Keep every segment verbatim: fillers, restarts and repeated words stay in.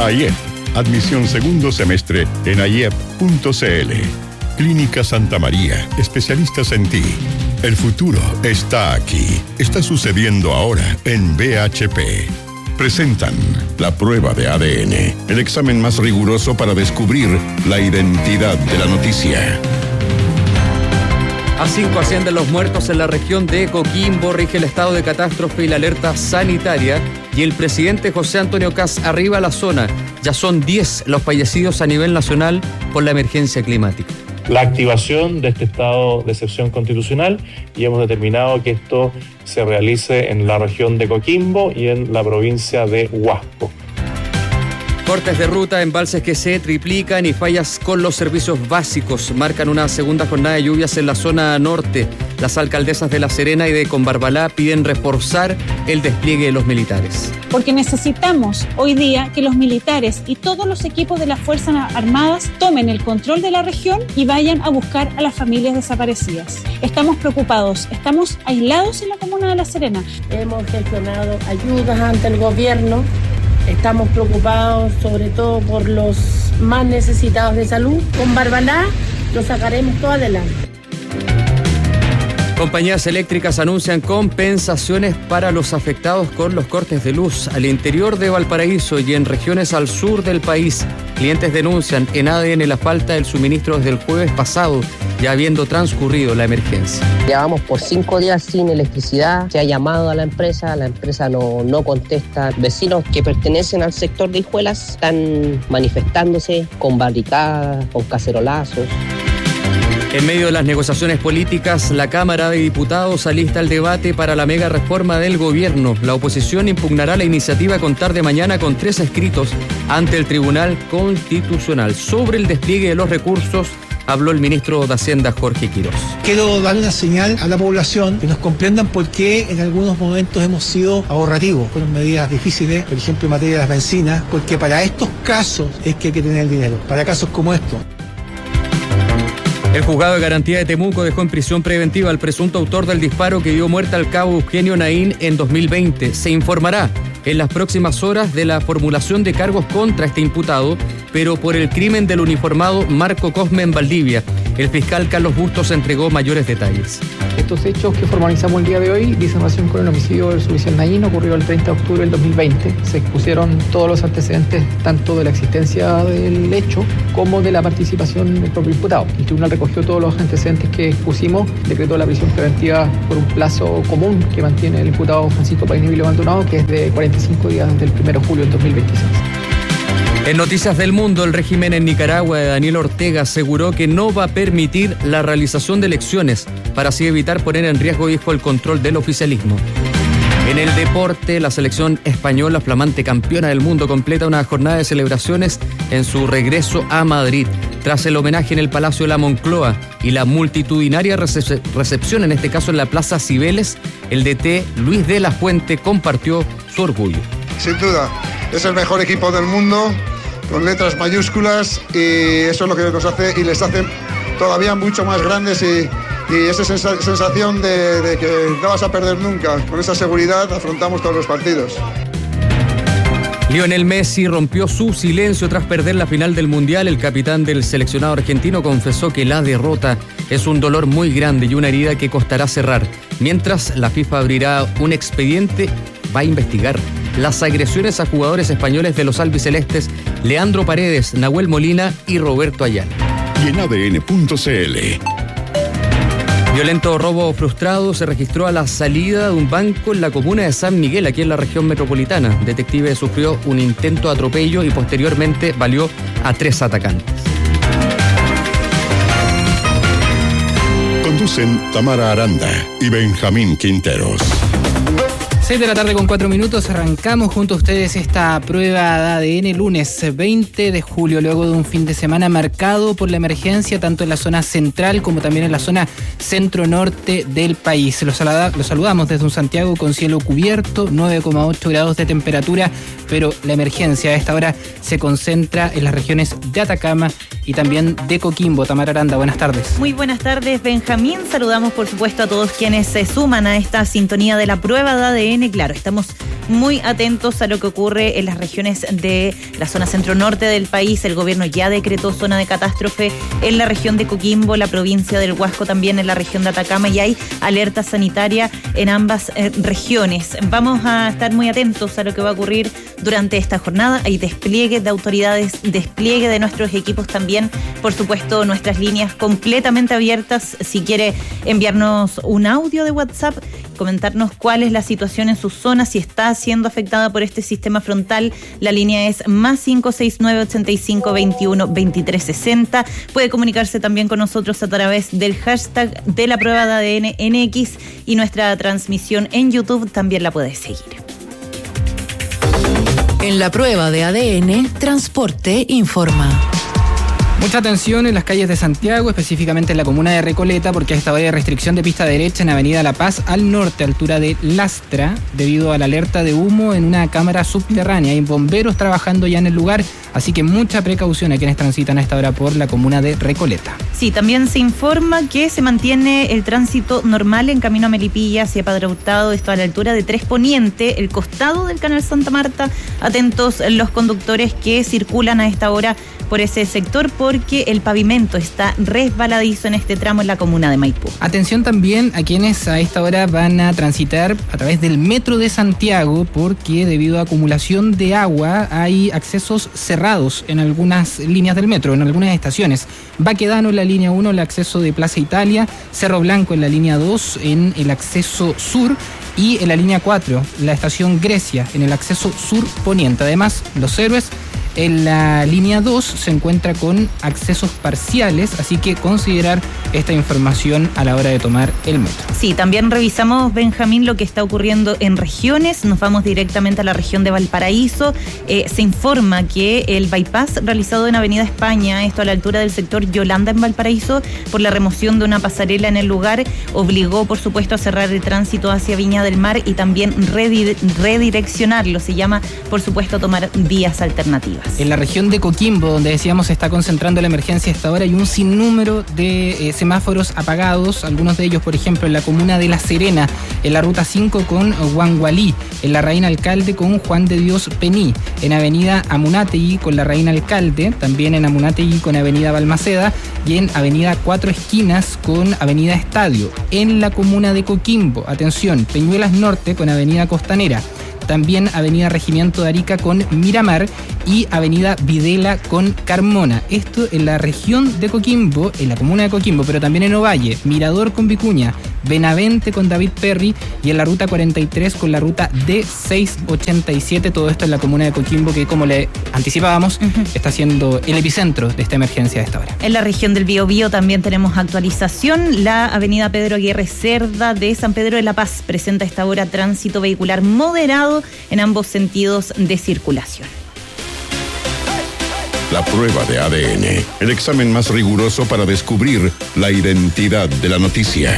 A I E P, admisión segundo semestre en a i e p punto c l. Clínica Santa María, especialistas en ti. El futuro está aquí. Está sucediendo ahora en B H P. Presentan la prueba de A D N, el examen más riguroso para descubrir la identidad de la noticia. A cinco ascienden los muertos en la región de Coquimbo, rige el estado de catástrofe y la alerta sanitaria, y el presidente José Antonio Kast arriba a la zona. Ya son diez los fallecidos a nivel nacional por la emergencia climática. La activación de este estado de excepción constitucional, y hemos determinado que esto se realice en la región de Coquimbo y en la provincia de Huasco. Cortes de ruta, embalses que se triplican y fallas con los servicios básicos marcan una segunda jornada de lluvias en la zona norte. Las alcaldesas de La Serena y de Combarbalá piden reforzar el despliegue de los militares. Porque necesitamos hoy día que los militares y todos los equipos de las Fuerzas Armadas tomen el control de la región y vayan a buscar a las familias desaparecidas. Estamos preocupados, estamos aislados en la comuna de La Serena. Hemos gestionado ayudas ante el gobierno. Estamos preocupados sobre todo por los más necesitados de salud. Con Barbalá lo sacaremos todo adelante. Compañías eléctricas anuncian compensaciones para los afectados con los cortes de luz al interior de Valparaíso y en regiones al sur del país. Clientes denuncian en A D N la falta del suministro desde el jueves pasado, ya habiendo transcurrido la emergencia. Llevamos por cinco días sin electricidad, se ha llamado a la empresa, la empresa no, no contesta. Vecinos que pertenecen al sector de Hijuelas están manifestándose con barricadas, con cacerolazos. En medio de las negociaciones políticas, la Cámara de Diputados alista el debate para la mega reforma del gobierno. La oposición impugnará la iniciativa a contar de mañana con tres escritos ante el Tribunal Constitucional. Sobre el despliegue de los recursos habló el ministro de Hacienda, Jorge Quirós. Quiero dar una señal a la población que nos comprendan por qué en algunos momentos hemos sido ahorrativos. Fueron medidas difíciles, por ejemplo en materia de las bencinas, porque para estos casos es que hay que tener el dinero, para casos como estos. El juzgado de garantía de Temuco dejó en prisión preventiva al presunto autor del disparo que dio muerte al cabo Eugenio Naín en dos mil veinte. Se informará en las próximas horas de la formulación de cargos contra este imputado, pero por el crimen del uniformado Marco Cosme en Valdivia. El fiscal Carlos Bustos entregó mayores detalles. Estos hechos que formalizamos el día de hoy dicen relación con el homicidio del suboficial Naín, ocurrió el treinta de octubre del dos mil veinte. Se expusieron todos los antecedentes, tanto de la existencia del hecho como de la participación del propio imputado. El tribunal recogió todos los antecedentes que expusimos, decretó la prisión preventiva por un plazo común que mantiene el imputado Francisco Painivilo Maldonado, que es de cuarenta y cinco días desde el primero de julio del dos mil veintiséis. En Noticias del Mundo, el régimen en Nicaragua de Daniel Ortega aseguró que no va a permitir la realización de elecciones para así evitar poner en riesgo, dijo, el control del oficialismo. En el deporte, la selección española, flamante campeona del mundo, completa una jornada de celebraciones en su regreso a Madrid. Tras el homenaje en el Palacio de la Moncloa y la multitudinaria recep- recepción, en este caso en la Plaza Cibeles, el D T Luis de la Fuente compartió su orgullo. Sin duda, es el mejor equipo del mundo, con letras mayúsculas, y eso es lo que nos hace y les hace todavía mucho más grandes, y, y esa sensa- sensación de, de que no vas a perder nunca. Con esa seguridad afrontamos todos los partidos. Lionel Messi rompió su silencio tras perder la final del Mundial. El capitán del seleccionado argentino confesó que la derrota es un dolor muy grande y una herida que costará cerrar. Mientras, la FIFA abrirá un expediente, va a investigar las agresiones a jugadores españoles de los albicelestes Leandro Paredes, Nahuel Molina y Roberto Ayala. Y en A D N punto C L. Violento robo frustrado se registró a la salida de un banco en la comuna de San Miguel, aquí en la región metropolitana. Detective sufrió un intento de atropello y posteriormente valió a tres atacantes. Conducen Tamara Aranda y Benjamín Quinteros. seis de la tarde con cuatro minutos, arrancamos junto a ustedes esta prueba de A D N lunes veinte de julio, luego de un fin de semana marcado por la emergencia, tanto en la zona central como también en la zona centro-norte del país. Los, saluda, los saludamos desde un Santiago con cielo cubierto, nueve coma ocho grados de temperatura, pero la emergencia a esta hora se concentra en las regiones de Atacama y también de Coquimbo. Tamara Aranda, buenas tardes. Muy buenas tardes, Benjamín. Saludamos, por supuesto, a todos quienes se suman a esta sintonía de la prueba de A D N. Claro, estamos muy atentos a lo que ocurre en las regiones de la zona centro-norte del país. El gobierno ya decretó zona de catástrofe en la región de Coquimbo, la provincia del Huasco también en la región de Atacama, y hay alerta sanitaria en ambas eh, regiones. Vamos a estar muy atentos a lo que va a ocurrir durante esta jornada. Hay despliegue de autoridades, despliegue de nuestros equipos también. Por supuesto, nuestras líneas completamente abiertas. Si quiere enviarnos un audio de WhatsApp, comentarnos cuál es la situación en su zona, si está siendo afectada por este sistema frontal, la línea es más cinco seis nueve, ochenta y cinco, veintiuno, veintitrés, sesenta. Puede comunicarse también con nosotros a través del hashtag de la prueba de A D N en X, y nuestra transmisión en YouTube también la puede seguir. En la prueba de A D N, Transporte informa. Mucha atención en las calles de Santiago, específicamente en la comuna de Recoleta, porque a esta hora hay restricción de pista derecha en Avenida La Paz al norte, altura de Lastra, debido a la alerta de humo en una cámara subterránea. Hay bomberos trabajando ya en el lugar, así que mucha precaución a quienes transitan a esta hora por la comuna de Recoleta. Sí, también se informa que se mantiene el tránsito normal en camino a Melipilla hacia Padre Hurtado, esto a la altura de Tres Poniente, el costado del Canal Santa Marta. Atentos los conductores que circulan a esta hora por ese sector, porque el pavimento está resbaladizo en este tramo en la comuna de Maipú. Atención también a quienes a esta hora van a transitar a través del metro de Santiago, porque debido a acumulación de agua hay accesos cerrados en algunas líneas del metro, en algunas estaciones. Baquedano en la línea uno, el acceso de Plaza Italia, Cerro Blanco en la línea dos, en el acceso sur, y en la línea cuatro, la estación Grecia, en el acceso sur poniente. Además, Los Héroes en la línea dos se encuentra con accesos parciales, así que considerar esta información a la hora de tomar el metro. Sí, también revisamos, Benjamín, lo que está ocurriendo en regiones. Nos vamos directamente a la región de Valparaíso. Eh, se informa que el bypass realizado en Avenida España, esto a la altura del sector Yolanda en Valparaíso, por la remoción de una pasarela en el lugar, obligó, por supuesto, a cerrar el tránsito hacia Viña del Mar y también redir- redireccionarlo. Se llama, por supuesto, tomar vías alternativas. En la región de Coquimbo, donde decíamos se está concentrando la emergencia a esta hora, hay un sinnúmero de eh, semáforos apagados, algunos de ellos, por ejemplo, en la comuna de La Serena, en la ruta cinco con Huangualí, en la Reina Alcalde con Juan de Dios Pení, en avenida Amunátegui con la Reina Alcalde, también en Amunátegui con avenida Balmaceda, y en avenida Cuatro Esquinas con avenida Estadio. En la comuna de Coquimbo, atención, Peñuelas Norte con avenida Costanera, también avenida Regimiento de Arica con Miramar y avenida Videla con Carmona. Esto en la región de Coquimbo, en la comuna de Coquimbo, pero también en Ovalle, Mirador con Vicuña, Benavente con David Perry, y en la ruta cuarenta y tres con la ruta D seiscientos ochenta y siete. Todo esto en la comuna de Coquimbo, que, como le anticipábamos, uh-huh, está siendo el epicentro de esta emergencia a esta hora. En la región del Biobío también tenemos actualización. La avenida Pedro Aguirre Cerda de San Pedro de la Paz presenta a esta hora tránsito vehicular moderado en ambos sentidos de circulación. La prueba de A D N, el examen más riguroso para descubrir la identidad de la noticia.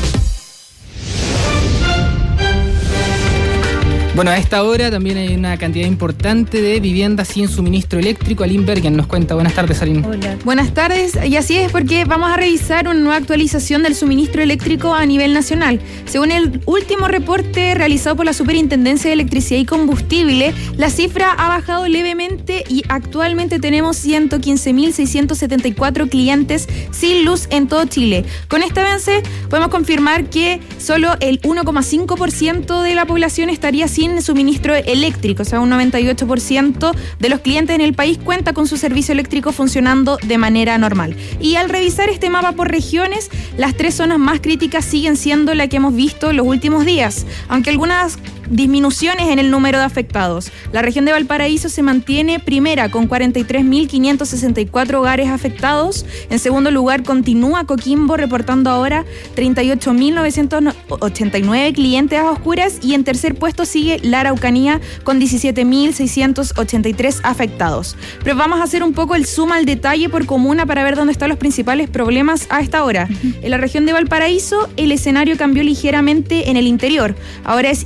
Bueno, a esta hora también hay una cantidad importante de viviendas sin suministro eléctrico. Aline Bergen nos cuenta. Buenas tardes, Aline. Hola. Buenas tardes, y así es, porque vamos a revisar una nueva actualización del suministro eléctrico a nivel nacional. Según el último reporte realizado por la Superintendencia de Electricidad y Combustible, la cifra ha bajado levemente y actualmente tenemos ciento quince mil seiscientos setenta y cuatro clientes sin luz en todo Chile. Con este avance podemos confirmar que solo el uno coma cinco por ciento de la población estaría sin suministro eléctrico, o sea, un noventa y ocho por ciento de los clientes en el país cuenta con su servicio eléctrico funcionando de manera normal. Y al revisar este mapa por regiones, las tres zonas más críticas siguen siendo la que hemos visto los últimos días, aunque algunas disminuciones en el número de afectados. La región de Valparaíso se mantiene primera con cuarenta y tres mil quinientos sesenta y cuatro hogares afectados. En segundo lugar continúa Coquimbo, reportando ahora treinta y ocho mil novecientos ochenta y nueve clientes a oscuras, y en tercer puesto sigue la Araucanía con diecisiete mil seiscientos ochenta y tres afectados. Pero vamos a hacer un poco el zoom al detalle por comuna para ver dónde están los principales problemas a esta hora. En la región de Valparaíso el escenario cambió ligeramente en el interior. Ahora es Hijuela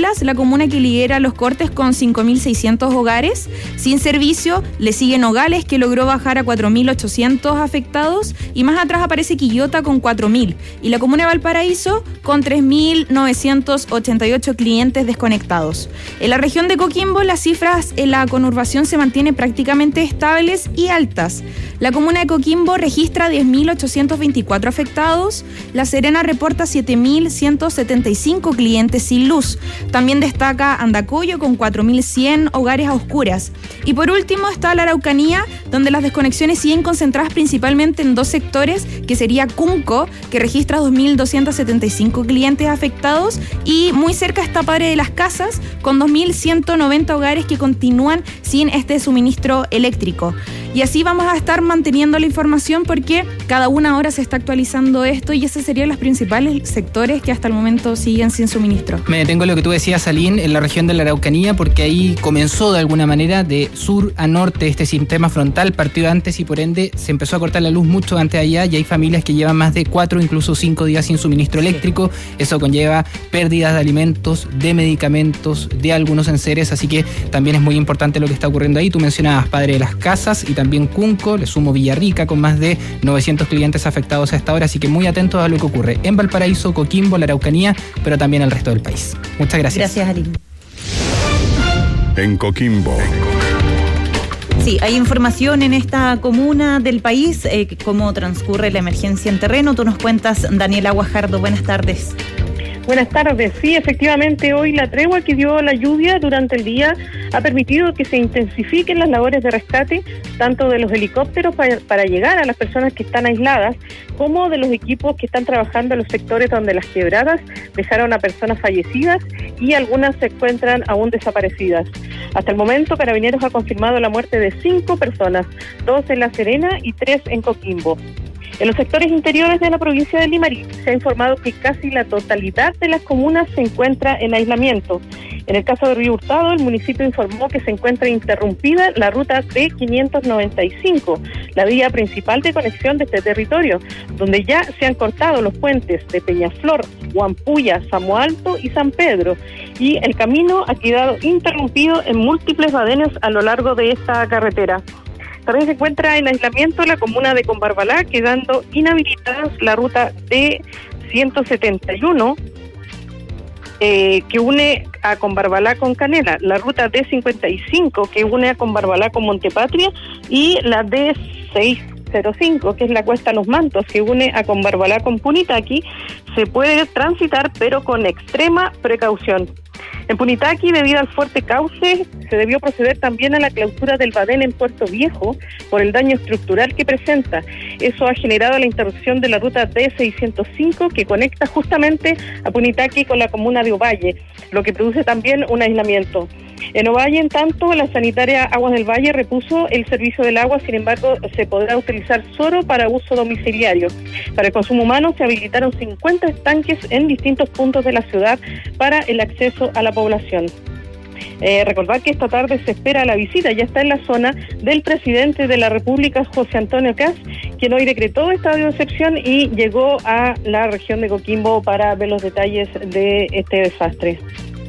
cifras, la comuna que lidera los cortes con cinco mil seiscientos hogares sin servicio, le sigue Nogales, que logró bajar a cuatro mil ochocientos afectados, y más atrás aparece Quillota con cuatro mil, y la comuna de Valparaíso con tres mil novecientos ochenta y ocho clientes desconectados. En la región de Coquimbo, las cifras en la conurbación se mantienen prácticamente estables y altas. La comuna de Coquimbo registra diez mil ochocientos veinticuatro afectados, La Serena reporta siete mil ciento setenta y cinco clientes sin luz. También destaca Andacollo con cuatro mil cien hogares a oscuras. Y por último está la Araucanía, donde las desconexiones siguen concentradas principalmente en dos sectores, que sería Cunco, que registra dos mil doscientos setenta y cinco clientes afectados, y muy cerca está Padre de las Casas, con dos mil ciento noventa hogares que continúan sin este suministro eléctrico. Y así vamos a estar manteniendo la información porque cada una hora se está actualizando esto, y esos serían los principales sectores que hasta el momento siguen sin suministro. Me detengo en lo que tú decías, Aline, en la región de la Araucanía, porque ahí comenzó de alguna manera de sur a norte este sistema frontal, partió antes y por ende se empezó a cortar la luz mucho antes allá, y hay familias que llevan más de cuatro, incluso cinco días sin suministro eléctrico. Eso conlleva pérdidas de alimentos, de medicamentos, de algunos enseres, así que también es muy importante lo que está ocurriendo ahí. Tú mencionabas Padre de las Casas y también Cunco, le sumo Villarrica con más de novecientos clientes afectados a esta hora, así que muy atentos a lo que ocurre en Valparaíso, Coquimbo, la Araucanía, pero también al resto del país. Muchas gracias. Gracias, Aline. En Coquimbo. Sí, hay información en esta comuna del país, eh, cómo transcurre la emergencia en terreno. Tú nos cuentas, Daniela Guajardo. Buenas tardes. Buenas tardes. Sí, efectivamente, hoy la tregua que dio la lluvia durante el día ha permitido que se intensifiquen las labores de rescate, tanto de los helicópteros para, para llegar a las personas que están aisladas, como de los equipos que están trabajando en los sectores donde las quebradas dejaron a personas fallecidas y algunas se encuentran aún desaparecidas. Hasta el momento, Carabineros ha confirmado la muerte de cinco personas, dos en La Serena y tres en Coquimbo. En los sectores interiores de la provincia de Limarí se ha informado que casi la totalidad de las comunas se encuentra en aislamiento. En el caso de Río Hurtado, el municipio informó que se encuentra interrumpida la ruta D quinientos noventa y cinco, la vía principal de conexión de este territorio, donde ya se han cortado los puentes de Peñaflor, Huampuya, Samo Alto y San Pedro, y el camino ha quedado interrumpido en múltiples badenes a lo largo de esta carretera. También se encuentra en aislamiento la comuna de Combarbalá, quedando inhabilitadas la ruta D ciento setenta y uno, eh, que une a Combarbalá con Canela, la ruta D cincuenta y cinco, que une a Combarbalá con Montepatria, y la D seiscientos cinco, que es la Cuesta Los Mantos, que une a Combarbalá con Punitaqui. Se puede transitar, pero con extrema precaución. En Punitaqui, debido al fuerte cauce, se debió proceder también a la clausura del badén en Puerto Viejo por el daño estructural que presenta. Eso ha generado la interrupción de la ruta D seiscientos cinco, que conecta justamente a Punitaqui con la comuna de Ovalle, lo que produce también un aislamiento. En Ovalle, en tanto, la sanitaria Aguas del Valle repuso el servicio del agua, sin embargo, se podrá utilizar solo para uso domiciliario. Para el consumo humano se habilitaron cincuenta estanques en distintos puntos de la ciudad para el acceso a la población. Eh, recordar que esta tarde se espera la visita, ya está en la zona, del presidente de la República, José Antonio Kast, quien hoy decretó estado de excepción y llegó a la región de Coquimbo para ver los detalles de este desastre.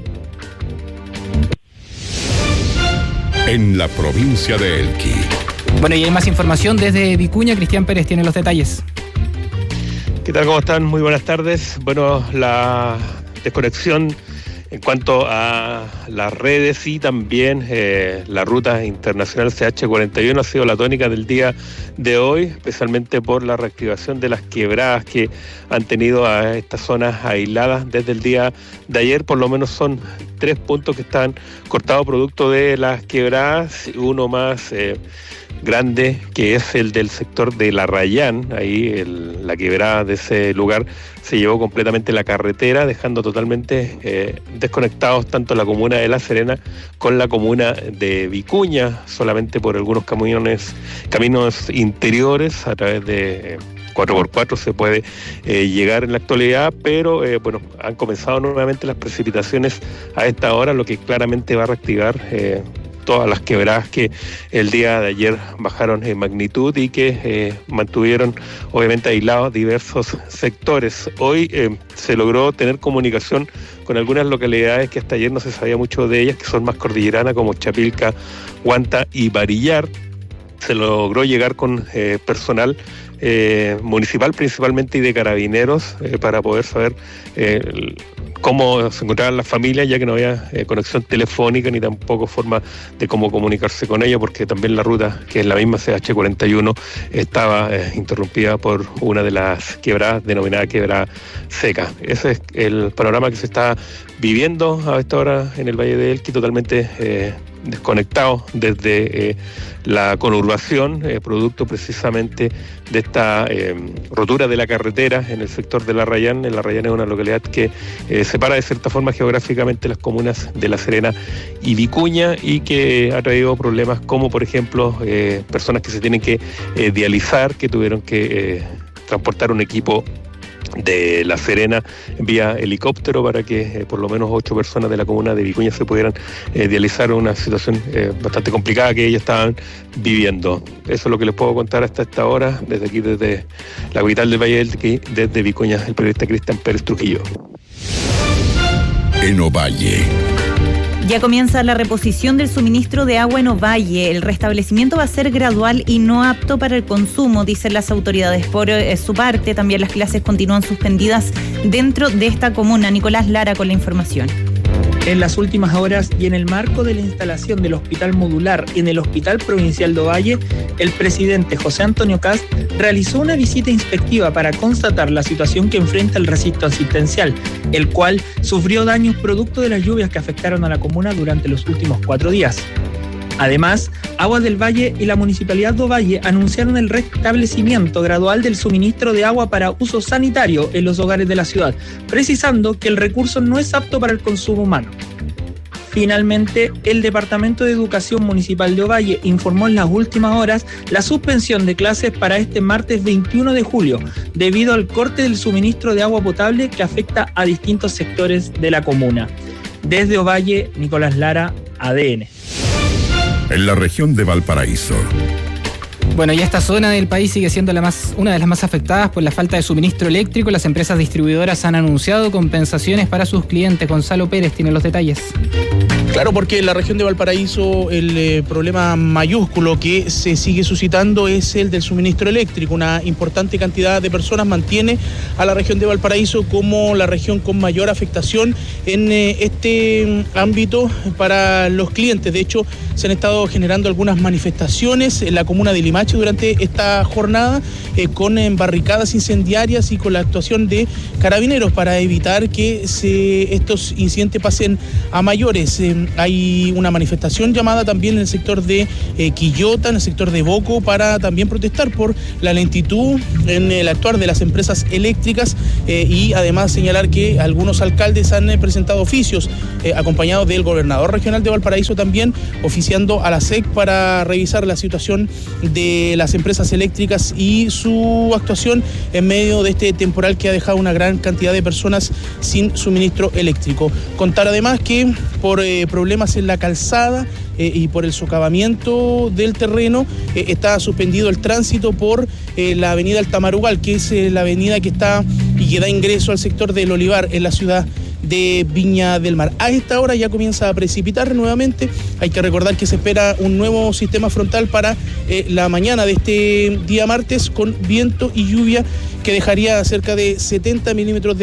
En la provincia de Elqui. Bueno, y hay más información desde Vicuña. Cristian Pérez tiene los detalles. ¿Qué tal? ¿Cómo están? Muy buenas tardes. Bueno, la desconexión en cuanto a las redes y también eh, la ruta internacional C H cuarenta y uno ha sido la tónica del día de hoy, especialmente por la reactivación de las quebradas que han tenido a estas zonas aisladas desde el día de ayer. Por lo menos son tres puntos que están cortados producto de las quebradas, uno más eh, grande, que es el del sector de La Rayán. Ahí el, la quebrada de ese lugar se llevó completamente la carretera, dejando totalmente eh, desconectados tanto la comuna de La Serena con la comuna de Vicuña, solamente por algunos camiones, caminos interiores a través de eh, cuatro por cuatro se puede eh, llegar en la actualidad, pero eh, bueno, han comenzado nuevamente las precipitaciones a esta hora, lo que claramente va a reactivar eh, junto a las quebradas que el día de ayer bajaron en magnitud y que eh, mantuvieron obviamente aislados diversos sectores. Hoy eh, se logró tener comunicación con algunas localidades que hasta ayer no se sabía mucho de ellas, que son más cordilleranas, como Chapilca, Huanta y Varillar. Se logró llegar con eh, personal eh, municipal principalmente y de carabineros eh, para poder saber eh, cómo se encontraban las familias, ya que no había eh, conexión telefónica ni tampoco forma de cómo comunicarse con ellos, porque también la ruta, que es la misma C H cuarenta y uno, estaba eh, interrumpida por una de las quebradas denominada quebrada seca. Ese es el panorama que se está viviendo a esta hora en el Valle de Elqui, totalmente eh, desconectado desde eh, la conurbación, eh, producto precisamente de esta eh, rotura de la carretera en el sector de La Rayán. La Rayán es una localidad que eh, separa de cierta forma geográficamente las comunas de La Serena y Vicuña, y que ha traído problemas como, por ejemplo, eh, personas que se tienen que eh, dializar, que tuvieron que eh, transportar un equipo de La Serena vía helicóptero para que eh, por lo menos ocho personas de la comuna de Vicuña se pudieran eh, dializar, una situación eh, bastante complicada que ellos estaban viviendo. Eso es lo que les puedo contar hasta esta hora, desde aquí, desde la capital del Valle del Elqui, desde Vicuña, el periodista Cristian Pérez Trujillo. En Ovalle. Ya comienza la reposición del suministro de agua en Ovalle. El restablecimiento va a ser gradual y no apto para el consumo, dicen las autoridades. Por eh, su parte, también las clases continúan suspendidas dentro de esta comuna. Nicolás Lara con la información. En las últimas horas y en el marco de la instalación del hospital modular en el Hospital Provincial de Ovalle, el presidente José Antonio Kast realizó una visita inspectiva para constatar la situación que enfrenta el recinto asistencial, el cual sufrió daños producto de las lluvias que afectaron a la comuna durante los últimos cuatro días. Además, Aguas del Valle y la Municipalidad de Ovalle anunciaron el restablecimiento gradual del suministro de agua para uso sanitario en los hogares de la ciudad, precisando que el recurso no es apto para el consumo humano. Finalmente, el Departamento de Educación Municipal de Ovalle informó en las últimas horas la suspensión de clases para este martes veintiuno de julio, debido al corte del suministro de agua potable que afecta a distintos sectores de la comuna. Desde Ovalle, Nicolás Lara, A D N. En la región de Valparaíso. Bueno, ya esta zona del país sigue siendo la más, una de las más afectadas por la falta de suministro eléctrico. Las empresas distribuidoras han anunciado compensaciones para sus clientes. Gonzalo Pérez tiene los detalles. Claro, porque en la región de Valparaíso el eh, problema mayúsculo que se sigue suscitando es el del suministro eléctrico. Una importante cantidad de personas mantiene a la región de Valparaíso como la región con mayor afectación en eh, este ámbito para los clientes. De hecho, se han estado generando algunas manifestaciones en la comuna de Limache durante esta jornada eh, con eh, barricadas incendiarias y con la actuación de carabineros para evitar que se, estos incidentes pasen a mayores. Eh, Hay una manifestación llamada también en el sector de eh, Quillota, en el sector de Boco, para también protestar por la lentitud en el actuar de las empresas eléctricas eh, y además señalar que algunos alcaldes han eh, presentado oficios eh, acompañados del gobernador regional de Valparaíso también, oficiando a la S E C para revisar la situación de las empresas eléctricas y su actuación en medio de este temporal que ha dejado una gran cantidad de personas sin suministro eléctrico. Contar además que por eh, problemas en la calzada eh, y por el socavamiento del terreno eh, está suspendido el tránsito por eh, la avenida Altamarugal, que es eh, la avenida que está y que da ingreso al sector del Olivar en la ciudad de Viña del Mar. A esta hora ya comienza a precipitar nuevamente. Hay que recordar que se espera un nuevo sistema frontal para eh, la mañana de este día martes, con viento y lluvia que dejaría cerca de setenta milímetros de